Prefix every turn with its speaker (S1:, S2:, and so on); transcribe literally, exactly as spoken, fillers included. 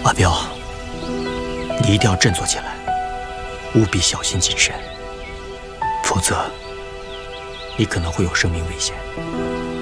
S1: 阿彪，你一定要振作起来，务必小心谨慎，否则你可能会有生命危险。